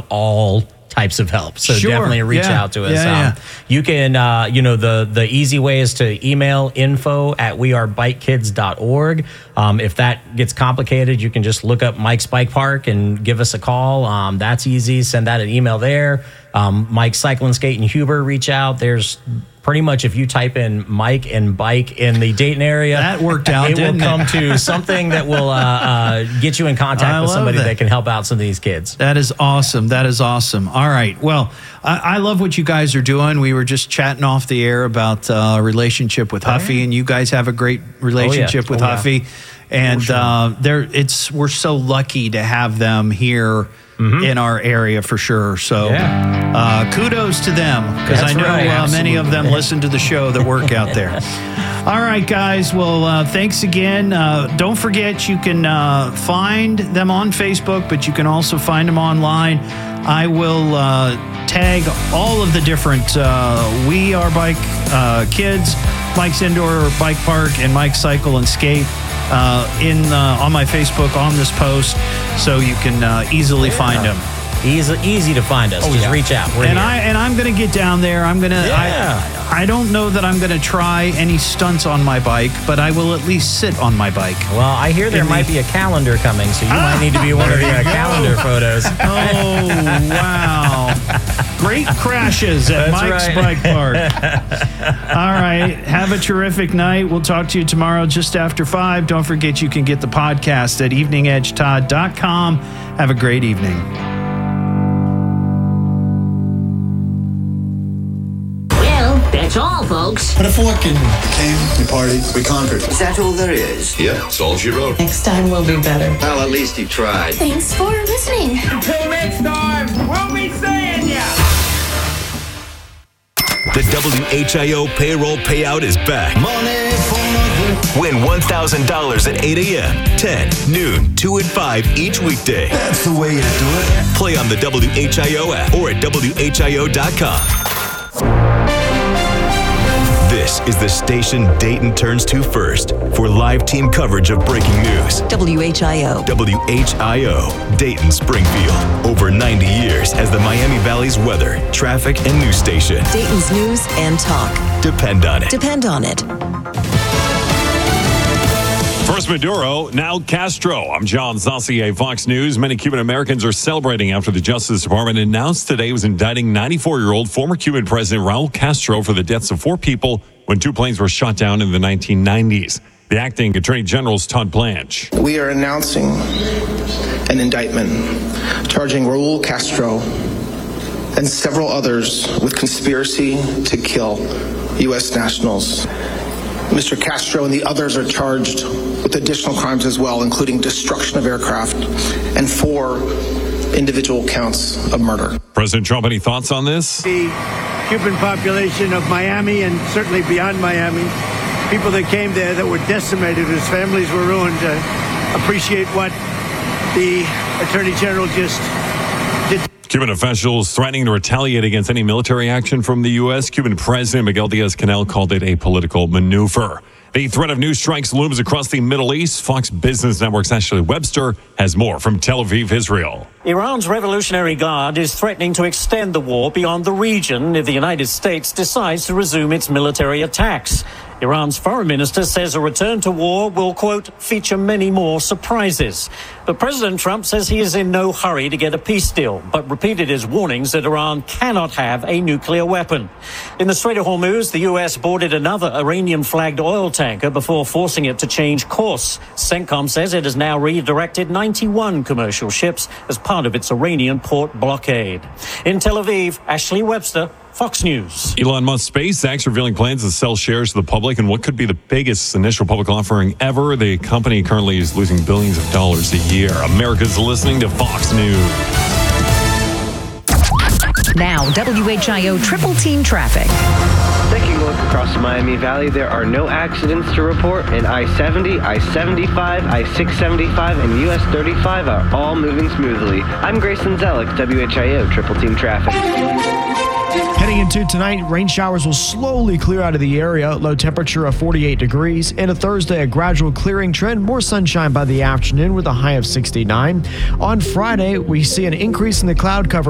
all types of help. So definitely reach out to us. You can, the easy way is to email info@wearebikekids.org. If that gets complicated, you can just look up Mike's Bike Park and give us a call. That's easy. Send that an email there. Mike Cycle and Skate and Huber, reach out. There's pretty much, if you type in Mike and bike in the Dayton area, that worked out. It will come to something that will get you in contact with somebody that can help out some of these kids. That is awesome. That is awesome. All right. Well, I love what you guys are doing. We were just chatting off the air about relationship with Huffy, and you guys have a great relationship with Huffy. And we're so lucky to have them here in our area for sure. So kudos to them, because I know many of them listen to the show that work out there. All right, guys. Well, thanks again. Don't forget, you can find them on Facebook, but you can also find them online. I will tag all of the different We Are Bike Kids, Mike's Indoor Bike Park, and Mike's Cycle and Skate on my Facebook on this post, so you can easily find them. Easy to find us. Just reach out. I'm going to get down there. I'm going to. I don't know that I'm going to try any stunts on my bike, but I will at least sit on my bike. Well, I hear there might be a calendar coming, so you might need to be one of the calendar photos. Oh, wow. Great crashes at Mike's Bike Park. All right. Have a terrific night. We'll talk to you tomorrow just after 5. Don't forget, you can get the podcast at eveningedgetodd.com. Have a great evening. That's all, folks. But if Orkin came, we partied, we conquered. Is that all there is? Yeah, that's all she wrote. Next time will be better. Well, at least he tried. Thanks for listening. Until next time, we'll be seeing ya. The WHIO payroll payout is back. Money for nothing. Win $1,000 at 8 a.m., 10, noon, 2 and 5 each weekday. That's the way to do it. Play on the WHIO app or at WHIO.com. This is the station Dayton turns to first for live team coverage of breaking news. WHIO. WHIO, Dayton, Springfield. Over 90 years as the Miami Valley's weather, traffic, and news station. Dayton's news and talk. Depend on it. Depend on it. First Maduro, now Castro. I'm John Saucier, Fox News. Many Cuban Americans are celebrating after the Justice Department announced today it was indicting 94-year-old former Cuban President Raul Castro for the deaths of 4 people when 2 planes were shot down in the 1990s. The acting Attorney General's Todd Blanche. We are announcing an indictment charging Raul Castro and several others with conspiracy to kill U.S. nationals. Mr. Castro and the others are charged with additional crimes as well, including destruction of aircraft and 4 individual counts of murder. President Trump, any thoughts on this? The Cuban population of Miami and certainly beyond Miami, people that came there that were decimated, whose families were ruined, appreciate what the Attorney General just did. Cuban officials threatening to retaliate against any military action from the U.S. Cuban President Miguel Diaz-Canel called it a political maneuver. The threat of new strikes looms across the Middle East. Fox Business Network's Ashley Webster has more from Tel Aviv, Israel. Iran's Revolutionary Guard is threatening to extend the war beyond the region if the United States decides to resume its military attacks. Iran's foreign minister says a return to war will, quote, feature many more surprises. But President Trump says he is in no hurry to get a peace deal, but repeated his warnings that Iran cannot have a nuclear weapon. In the Strait of Hormuz, the U.S. boarded another Iranian-flagged oil tanker before forcing it to change course. CENTCOM says it has now redirected 91 commercial ships as part of its Iranian port blockade. In Tel Aviv, Ashley Webster, Fox News. Elon Musk SpaceX revealing plans to sell shares to the public in what could be the biggest initial public offering ever. The company currently is losing billions of dollars a year. America's listening to Fox News. Now, WHIO Triple Team Traffic. Taking a look across the Miami Valley, there are no accidents to report, and I-70, I-75, I-675, and US 35 are all moving smoothly. I'm Grayson Zellick, WHIO Triple Team Traffic. Heading into tonight, rain showers will slowly clear out of the area. Low temperature of 48 degrees. And a Thursday, a gradual clearing trend. More sunshine by the afternoon with a high of 69. On Friday, we see an increase in the cloud cover.